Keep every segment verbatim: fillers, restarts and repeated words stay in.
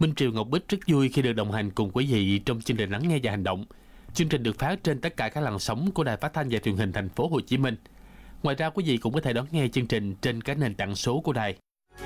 Minh Triều, Ngọc Bích rất vui khi được đồng hành cùng quý vị trong chương trình Lắng Nghe và Hành Động. Chương trình được phát trên tất cả các làn sóng của Đài Phát thanh và Truyền hình Thành phố Hồ Chí Minh. Ngoài ra, quý vị cũng có thể đón nghe chương trình trên các nền tảng số của đài.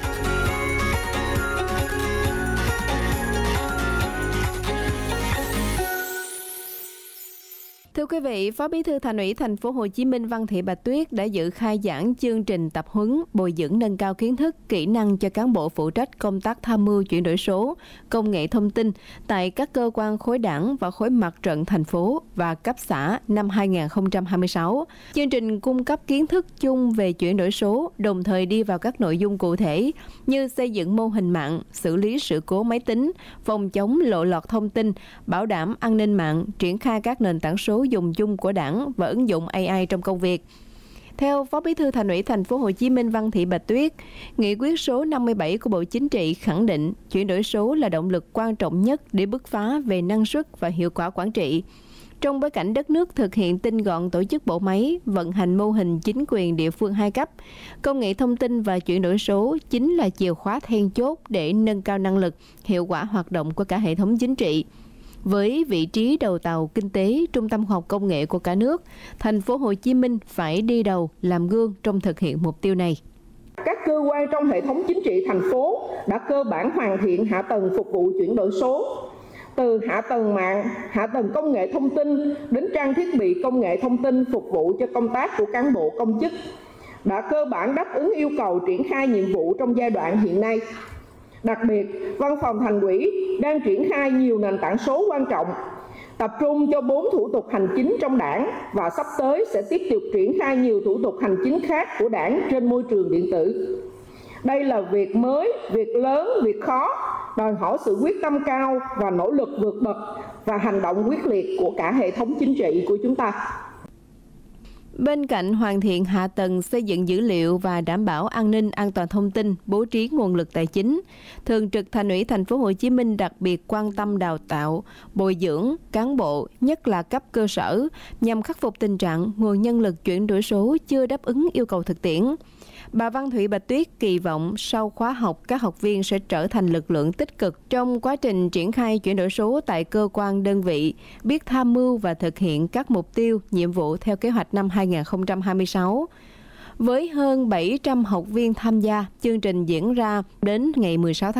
Thưa quý vị, Phó Bí thư Thành ủy Thành phố Hồ Chí Minh Văn Thị Bạch Tuyết đã dự khai giảng chương trình tập huấn bồi dưỡng nâng cao kiến thức, kỹ năng cho cán bộ phụ trách công tác tham mưu chuyển đổi số, công nghệ thông tin tại các cơ quan khối đảng và khối mặt trận thành phố và cấp xã năm hai nghìn không trăm hai mươi sáu. Chương trình cung cấp kiến thức chung về chuyển đổi số, đồng thời đi vào các nội dung cụ thể như xây dựng mô hình mạng, xử lý sự cố máy tính, phòng chống lộ lọt thông tin, bảo đảm an ninh mạng, triển khai các nền tảng số dùng chung của Đảng và ứng dụng a i trong công việc. Theo Phó Bí thư Thành ủy Thành phố Hồ Chí Minh Văn Thị Bạch Tuyết, Nghị quyết số năm mươi bảy của Bộ Chính trị khẳng định chuyển đổi số là động lực quan trọng nhất để bứt phá về năng suất và hiệu quả quản trị. Trong bối cảnh đất nước thực hiện tinh gọn tổ chức bộ máy, vận hành mô hình chính quyền địa phương hai cấp, công nghệ thông tin và chuyển đổi số chính là chìa khóa then chốt để nâng cao năng lực, hiệu quả hoạt động của cả hệ thống chính trị. Với vị trí đầu tàu kinh tế, trung tâm khoa học công nghệ của cả nước, Thành phố Hồ Chí Minh phải đi đầu làm gương trong thực hiện mục tiêu này. Các cơ quan trong hệ thống chính trị thành phố đã cơ bản hoàn thiện hạ tầng phục vụ chuyển đổi số, từ hạ tầng mạng, hạ tầng công nghệ thông tin đến trang thiết bị công nghệ thông tin phục vụ cho công tác của cán bộ công chức, đã cơ bản đáp ứng yêu cầu triển khai nhiệm vụ trong giai đoạn hiện nay. Đặc biệt, Văn phòng Thành ủy đang triển khai nhiều nền tảng số quan trọng, tập trung cho bốn thủ tục hành chính trong Đảng và sắp tới sẽ tiếp tục triển khai nhiều thủ tục hành chính khác của Đảng trên môi trường điện tử. Đây là việc mới, việc lớn, việc khó, đòi hỏi sự quyết tâm cao và nỗ lực vượt bậc và hành động quyết liệt của cả hệ thống chính trị của chúng ta. Bên cạnh hoàn thiện hạ tầng xây dựng dữ liệu và đảm bảo an ninh an toàn thông tin, bố trí nguồn lực tài chính, Thường trực Thành ủy Thành phố Hồ Chí Minh đặc biệt quan tâm đào tạo, bồi dưỡng cán bộ, nhất là cấp cơ sở, nhằm khắc phục tình trạng nguồn nhân lực chuyển đổi số chưa đáp ứng yêu cầu thực tiễn. Bà Văn Thị Bạch Tuyết kỳ vọng sau khóa học, các học viên sẽ trở thành lực lượng tích cực trong quá trình triển khai chuyển đổi số tại cơ quan đơn vị, biết tham mưu và thực hiện các mục tiêu, nhiệm vụ theo kế hoạch năm hai nghìn không trăm hai mươi sáu. Với hơn bảy trăm học viên tham gia, chương trình diễn ra đến ngày mười sáu tháng